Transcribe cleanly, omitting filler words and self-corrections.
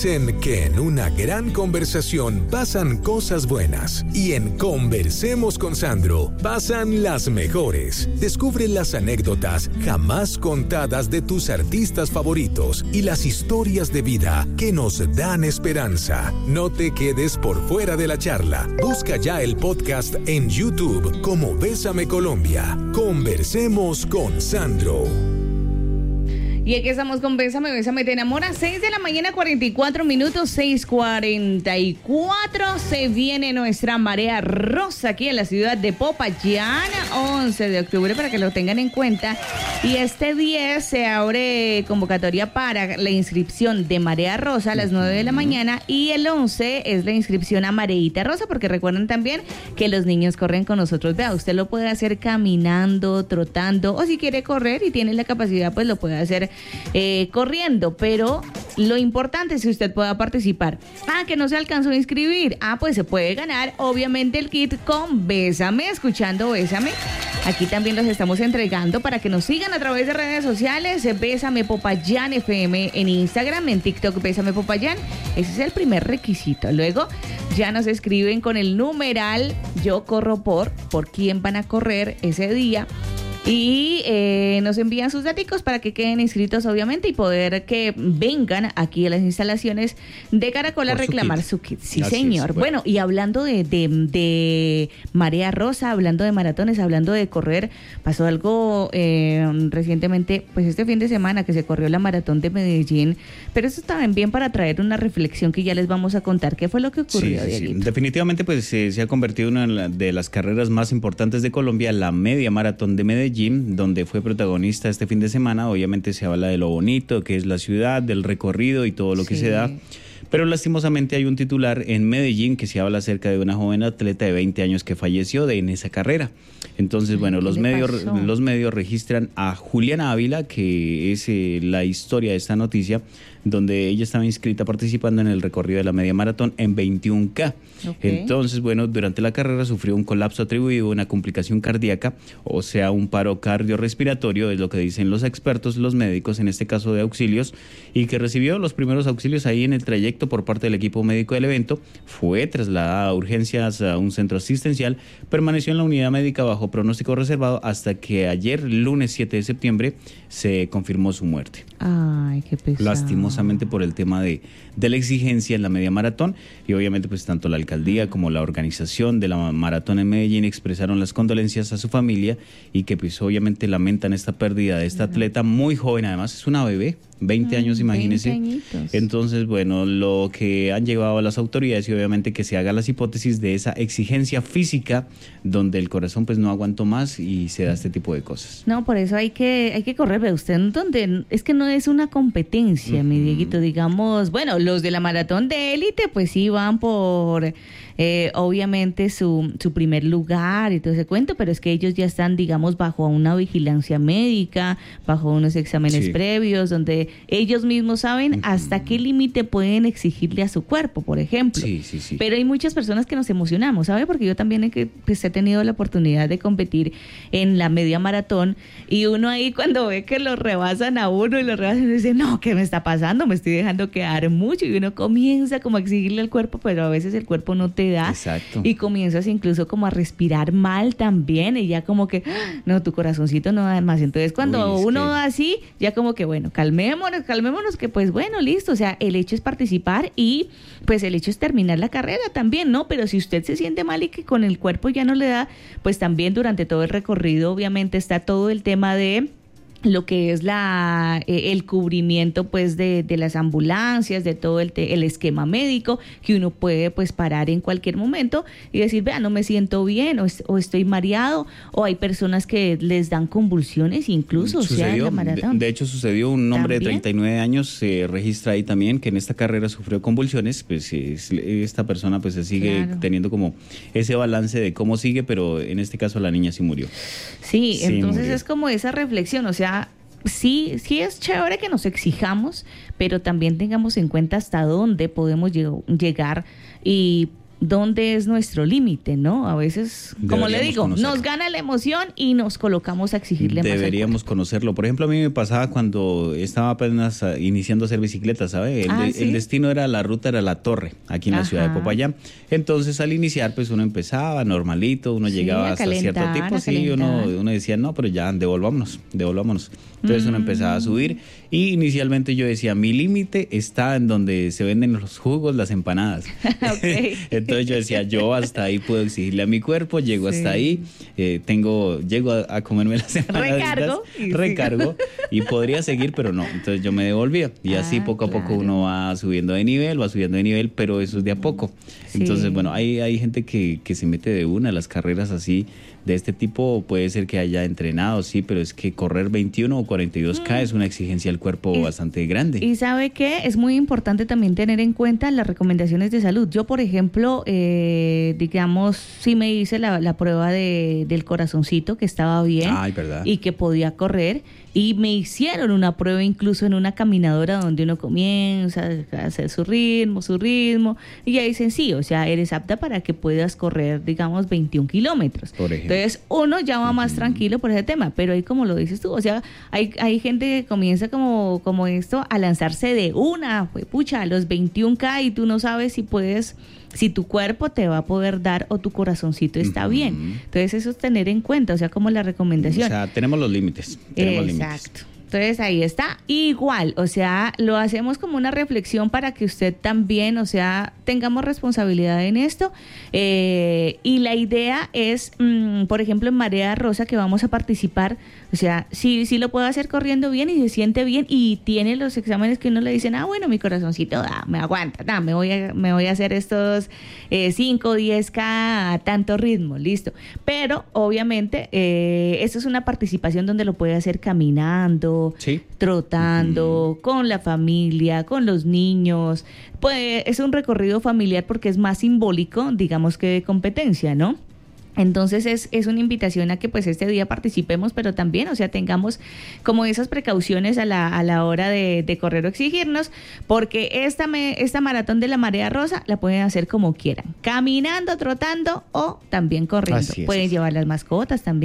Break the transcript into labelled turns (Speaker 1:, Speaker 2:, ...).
Speaker 1: Dicen que en una gran conversación pasan cosas buenas y en Conversemos con Sandro pasan las mejores. Descubre las anécdotas jamás contadas de tus artistas favoritos y las historias de vida que nos dan esperanza. No te quedes por fuera de la charla. Busca ya el podcast en YouTube como Bésame Colombia. Conversemos con Sandro.
Speaker 2: Y aquí estamos con Bésame, Bésame, te enamora. 6 de la mañana, 44 minutos, 6:44. Se viene nuestra marea rosa aquí en la ciudad de Popayán, 11 de octubre, para que lo tengan en cuenta. Y este 10 se abre convocatoria para la inscripción de Marea Rosa a las 9 de la mañana. Y el 11 es la inscripción a Mareita Rosa, porque recuerden también que los niños corren con nosotros. Vea, usted lo puede hacer caminando, trotando, o si quiere correr y tiene la capacidad, pues lo puede hacer corriendo, pero lo importante es que usted pueda participar. Que no se alcanzó a inscribir, pues se puede ganar obviamente el kit con Bésame, escuchando Bésame. Aquí también los estamos entregando para que nos sigan a través de redes sociales. Bésame Popayán FM en Instagram, en TikTok Bésame Popayán. Ese es el primer requisito. Luego ya nos escriben con el numeral Yo corro por quién van a correr ese día. Y nos envían sus daticos para que queden inscritos, obviamente, y poder que vengan aquí a las instalaciones de Caracol a reclamar su kit. Sí, así señor. Es, bueno, y hablando de Marea Rosa, hablando de maratones, hablando de correr, pasó algo recientemente, pues este fin de semana que se corrió la maratón de Medellín, pero eso también para traer una reflexión que ya les vamos a contar. ¿Qué fue lo que ocurrió,
Speaker 3: sí. Definitivamente, pues se ha convertido en una de las carreras más importantes de Colombia, la media maratón de Medellín, donde fue protagonista este fin de semana. Obviamente se habla de lo bonito que es la ciudad, del recorrido y todo lo que se da. Pero lastimosamente hay un titular en Medellín que se habla acerca de una joven atleta de 20 años que falleció en esa carrera. Entonces, bueno, los medios registran a Juliana Ávila, que es la historia de esta noticia, donde ella estaba inscrita participando en el recorrido de la media maratón en 21K. Entonces, bueno, durante la carrera sufrió un colapso atribuido a una complicación cardíaca, o sea, un paro cardiorrespiratorio, es lo que dicen los expertos, los médicos, en este caso de auxilios, y que recibió los primeros auxilios ahí en el trayecto por parte del equipo médico del evento. Fue trasladada a urgencias a un centro asistencial, permaneció en la unidad médica bajo pronóstico reservado hasta que ayer, lunes 7 de septiembre, se confirmó su muerte.
Speaker 2: Ay, qué pesado.
Speaker 3: Lastimosamente por el tema de la exigencia en la media maratón, y obviamente pues tanto la alcaldía como la organización de la maratón en Medellín expresaron las condolencias a su familia y que pues obviamente lamentan esta pérdida de esta atleta muy joven, además es una bebé, 20 años, imagínense.
Speaker 2: 20 añitos.
Speaker 3: Entonces, bueno, lo que han llevado a las autoridades y obviamente que se hagan las hipótesis de esa exigencia física donde el corazón pues no aguantó más y se da este tipo de cosas.
Speaker 2: No, por eso hay que correr, ve usted, donde es que no es una competencia, mi Dieguito, digamos, bueno, los de la maratón de élite pues sí van por obviamente su primer lugar y todo ese cuento, pero es que ellos ya están, digamos, bajo una vigilancia médica, bajo unos exámenes previos, donde ellos mismos saben hasta qué límite pueden exigirle a su cuerpo, por ejemplo.
Speaker 3: Sí.
Speaker 2: Pero hay muchas personas que nos emocionamos, ¿sabe? Porque yo también he tenido la oportunidad de competir en la media maratón, y uno ahí cuando ve que lo rebasan a uno y dice, no, ¿qué me está pasando? Me estoy dejando quedar mucho, y uno comienza como a exigirle al cuerpo, pero a veces el cuerpo no te da.
Speaker 3: Exacto.
Speaker 2: Y comienzas incluso como a respirar mal también, y ya como que, no, tu corazoncito no da más. Entonces cuando uno da así, ya como que, bueno, calmémonos, que pues bueno, listo, o sea, el hecho es participar y pues el hecho es terminar la carrera también, ¿no? Pero si usted se siente mal y que con el cuerpo ya no le da, pues también durante todo el recorrido obviamente está todo el tema de lo que es el cubrimiento pues de las ambulancias, de todo el esquema médico, que uno puede pues parar en cualquier momento y decir, vea, no me siento bien, o estoy mareado, o hay personas que les dan convulsiones incluso,
Speaker 3: sucedió,
Speaker 2: o sea, en la maratón.
Speaker 3: De hecho sucedió, un hombre
Speaker 2: ¿También?
Speaker 3: de 39 años se registra ahí también, que en esta carrera sufrió convulsiones. Pues esta persona pues se sigue teniendo como ese balance de cómo sigue, pero en este caso la niña sí murió.
Speaker 2: Sí, entonces
Speaker 3: murió.
Speaker 2: Es como esa reflexión, o sea, sí es chévere que nos exijamos, pero también tengamos en cuenta hasta dónde podemos llegar y dónde es nuestro límite, ¿no? A veces, como le digo, nos gana la emoción y nos colocamos a exigirle más.
Speaker 3: Deberíamos conocerlo. Por ejemplo, a mí me pasaba cuando estaba apenas iniciando a hacer bicicleta, ¿sabe?
Speaker 2: ¿Sí?
Speaker 3: El destino era la Torre, aquí en la ciudad de Popayán. Entonces, al iniciar, pues uno empezaba normalito, uno llegaba hasta cierto tipo, sí, uno decía, no, pero ya, devolvámonos. Entonces uno empezaba a subir y inicialmente yo decía, mi límite está en donde se venden los jugos, las empanadas. Entonces yo decía, yo hasta ahí puedo exigirle a mi cuerpo, llego hasta ahí, llego a comerme las empanadas, recargo y podría seguir, pero no, entonces yo me devolvía y así poco a poco uno va subiendo de nivel, pero eso es de a poco. Entonces, bueno, hay gente que se mete de una a las carreras así, de este tipo. Puede ser que haya entrenado, sí, pero es que correr 21 o 42K es una exigencia al cuerpo bastante grande.
Speaker 2: Y ¿sabe qué? Es muy importante también tener en cuenta las recomendaciones de salud. Yo, por ejemplo, digamos, sí me hice la prueba del corazoncito, que estaba bien.
Speaker 3: ¿Verdad?
Speaker 2: Y que podía correr. Y me hicieron una prueba incluso en una caminadora donde uno comienza a hacer su ritmo. Y ya dicen, sí, o sea, eres apta para que puedas correr, digamos, 21 kilómetros.
Speaker 3: Por ejemplo.
Speaker 2: Entonces, uno ya va más tranquilo por ese tema. Pero ahí, como lo dices tú, o sea, hay gente que comienza como esto a lanzarse de una, pucha, a los 21K y tú no sabes si tu cuerpo te va a poder dar o tu corazoncito está bien. Entonces, eso es tener en cuenta, o sea, como la recomendación.
Speaker 3: O sea, tenemos los límites.
Speaker 2: Exacto. Entonces, ahí está. Igual, o sea, lo hacemos como una reflexión para que usted también, o sea, tengamos responsabilidad en esto. Y la idea es, por ejemplo, en Marea Rosa, que vamos a participar, o sea, sí lo puede hacer corriendo bien y se siente bien y tiene los exámenes que uno le dicen, bueno, mi corazoncito me aguanta, me voy a hacer estos 5 o 10K a tanto ritmo, listo. Pero, obviamente, esto es una participación donde lo puede hacer caminando, trotando, con la familia, con los niños. Pues es un recorrido familiar porque es más simbólico, digamos, que de competencia, ¿no? Entonces es una invitación a que pues este día participemos, pero también, o sea, tengamos como esas precauciones a la hora de correr o exigirnos, porque esta maratón de la Marea Rosa la pueden hacer como quieran, caminando, trotando o también corriendo. Pueden llevar las mascotas también.